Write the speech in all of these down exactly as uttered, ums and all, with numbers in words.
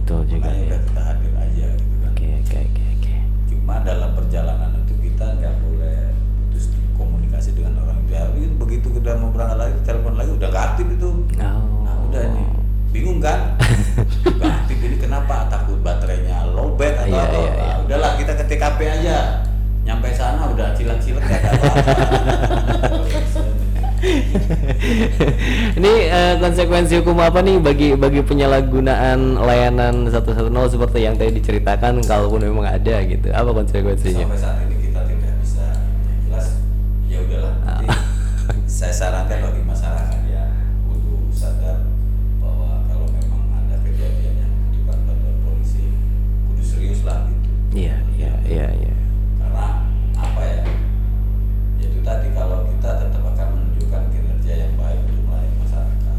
betul juga. Makanya Ya. udah kita hadir aja gitu kan. Oke oke oke oke. Cuma dalam perjalanan itu kita nggak boleh putus komunikasi dengan orang itu. Tapi begitu kita mau berangkat lagi, telepon lagi udah nggak aktif itu. Oh. Nah udah ini bingung kan? Nggak aktif ini kenapa? Takut baterainya lowbat atau Iya, apa? iya, iya. Nah, udahlah kita ke T K P aja. Nyampe sana udah cilat-cilat nggak ada apa-apa. Ini eh, konsekuensi hukum apa nih bagi bagi penyalahgunaan layanan satu satu nol seperti yang tadi diceritakan, kalaupun memang ada gitu, apa konsekuensinya? Sampai saat ini kita tidak bisa, yang jelas ya udahlah. Nanti saya sarankan bagi masyarakat ya kudu sadar bahwa kalau memang ada kejadian yang membutuhkan bantuan polisi, kudu serius lah gitu. Iya iya iya iya. Karena apa ya? Itu tadi kalau kita tetap akan menunjukkan kinerja yang baik untuk melayani masyarakat.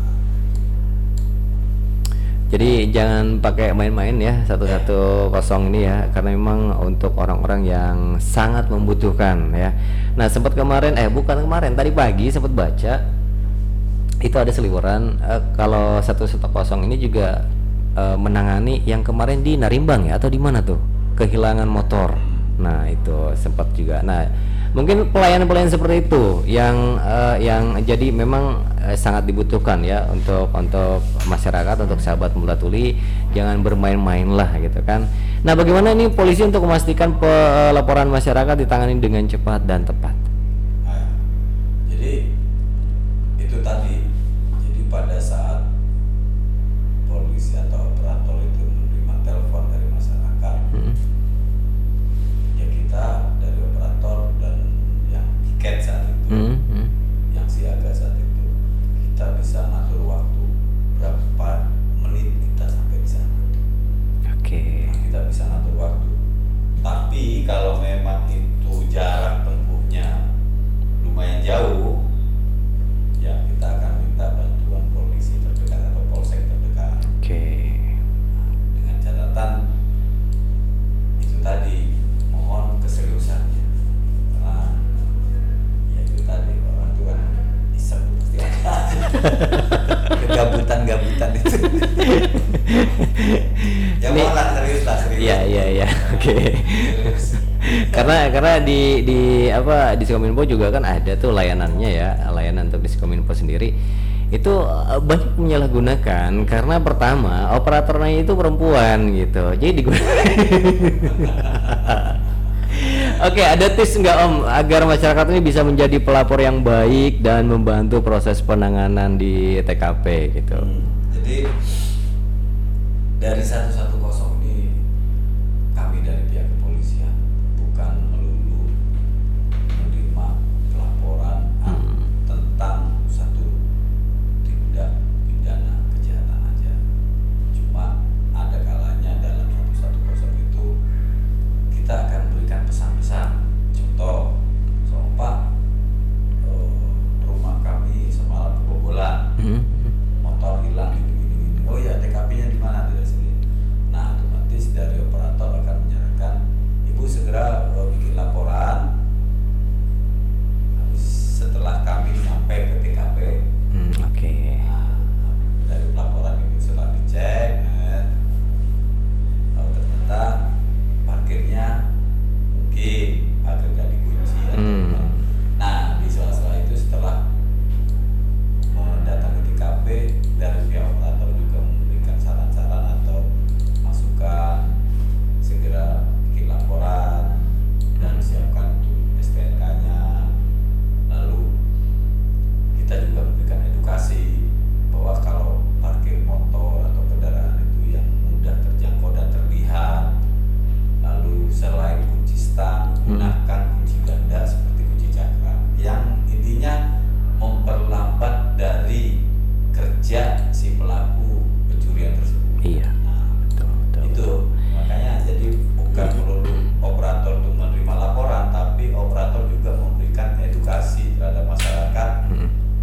Jadi jangan pakai main-main ya satu satu kosong ini ya, karena memang untuk orang-orang yang sangat membutuhkan ya. Nah sempat kemarin eh bukan kemarin tadi pagi sempat baca itu ada seliweran eh, kalau satu satu kosong ini juga eh, menangani yang kemarin di Narimbang ya atau di mana tuh kehilangan motor. Nah itu sempat juga. Nah mungkin pelayanan-pelayanan seperti itu yang uh, yang jadi memang uh, sangat dibutuhkan ya untuk untuk masyarakat, untuk sahabat Mula Tuli, jangan bermain-main lah gitu kan. Nah bagaimana ini polisi untuk memastikan pe- laporan masyarakat ditangani dengan cepat dan tepat? Nah, jadi itu tadi. Jadi pada saat polisi atau operator itu menerima telepon dari masyarakat, Hmm. ya kita dari operator dan yang tiket saat itu, Hmm, hmm. yang siaga saat itu, kita bisa ngatur waktu berapa menit kita sampai di sana. Oke. Nah, kita bisa ngatur waktu. Tapi kalau memang itu jarak tempuhnya lumayan jauh, ya kita akan minta bantuan polisi terdekat atau polsek terdekat. Oke. Dengan catatan itu tadi, mohon keseriusannya. Karena ya itu tadi, orang itu kan iseng pasti ada kegabutan-gabutan itu. Ya Ini- mohonlah serius lah, serius. Iya iya iya. Oke. Serius. karena karena di di apa di Diskominfo juga kan ada tuh layanannya ya, layanan untuk Diskominfo sendiri itu eh, banyak menyalahgunakan karena pertama operatornya itu perempuan gitu, jadi digunakan. Oke, ada tips nggak Om agar masyarakat ini bisa menjadi pelapor yang baik dan membantu proses penanganan di T K P gitu? Hmm, jadi dari satu satu